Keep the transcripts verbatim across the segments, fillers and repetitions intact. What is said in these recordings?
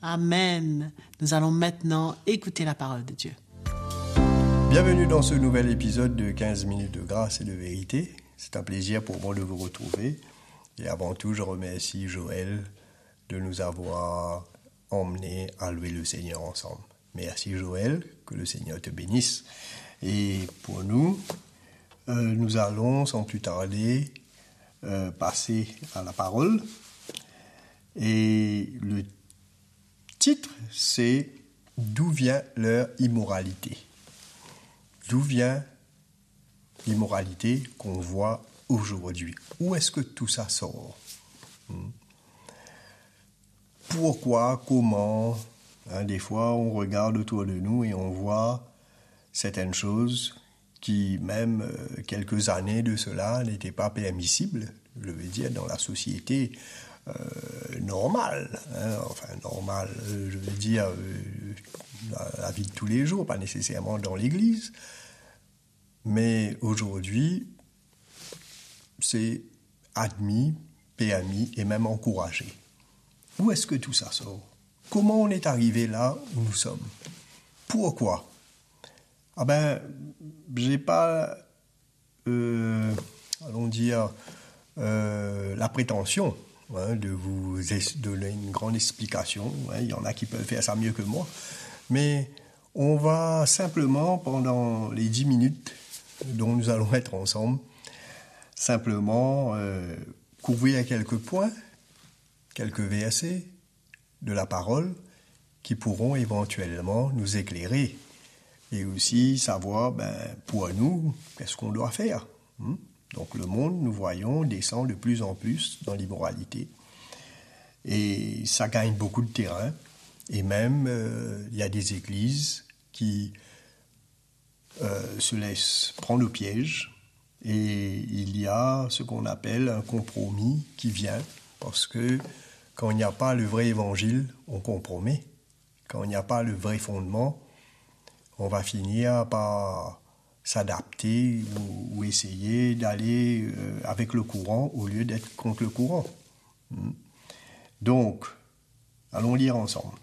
Amen. Nous allons maintenant écouter la parole de Dieu. Bienvenue dans ce nouvel épisode de quinze minutes de grâce et de vérité. C'est un plaisir pour moi de vous retrouver. Et avant tout, je remercie Joël de nous avoir emmenés à louer le Seigneur ensemble. Merci Joël, que le Seigneur te bénisse. Et pour nous, euh, nous allons sans plus tarder euh, passer à la parole. Et le titre, c'est « D'où vient leur immoralité ?» D'où vient l'immoralité qu'on voit aujourd'hui? Où est-ce que tout ça sort? Pourquoi? Comment? Hein, des fois, on regarde autour de nous et on voit certaines choses qui, même euh, quelques années de cela, n'étaient pas permissibles, je veux dire, dans la société euh, normale. Hein, enfin, normale, euh, je veux dire, euh, la, la vie de tous les jours, pas nécessairement dans l'Église. Mais aujourd'hui, c'est admis, permis et même encouragé. Où est-ce que tout ça sort? Comment on est arrivé là où nous sommes? Pourquoi? Ah ben, j'ai pas, euh, allons dire, euh, la prétention hein, de vous donner une grande explication. Hein, il y en a qui peuvent faire ça mieux que moi. Mais on va simplement, pendant les dix minutes dont nous allons être ensemble, simplement euh, couvrir quelques points, quelques versets de la parole qui pourront éventuellement nous éclairer et aussi savoir, ben, pour nous, qu'est-ce qu'on doit faire. Hein? Donc le monde, nous voyons, descend de plus en plus dans l'immoralité et ça gagne beaucoup de terrain et même euh, il y a des églises qui euh, se laissent prendre au piège. Et il y a ce qu'on appelle un compromis qui vient, parce que quand il n'y a pas le vrai évangile, on compromet. Quand il n'y a pas le vrai fondement, on va finir par s'adapter ou, ou essayer d'aller euh, avec le courant au lieu d'être contre le courant. Donc, allons lire ensemble.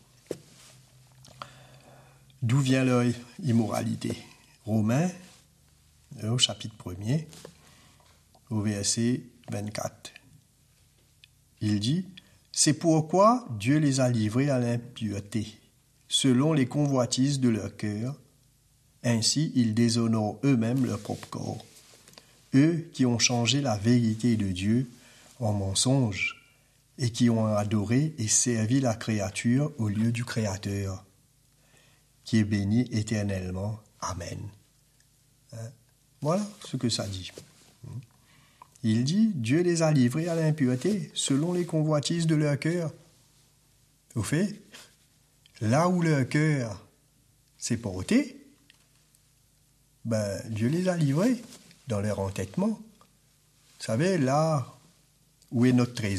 D'où vient leur immoralité? Romains, au chapitre premier, au verset vingt-quatre. Il dit « C'est pourquoi Dieu les a livrés à l'impureté, selon les convoitises de leur cœur. Ainsi, ils déshonorent eux-mêmes leur propre corps. Eux qui ont changé la vérité de Dieu en mensonge et qui ont adoré et servi la créature au lieu du Créateur, qui est béni éternellement. Amen. » Hein? Voilà ce que ça dit. Il dit, Dieu les a livrés à l'impureté selon les convoitises de leur cœur. Au fait, là où leur cœur s'est porté, ben, Dieu les a livrés dans leur entêtement. Vous savez, là où est notre trésor,